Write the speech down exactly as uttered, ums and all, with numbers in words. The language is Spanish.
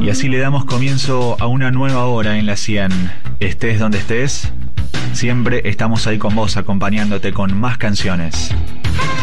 Y así le damos comienzo a una nueva hora en la cien. Estés donde estés, siempre estamos ahí con vos, acompañándote con más canciones.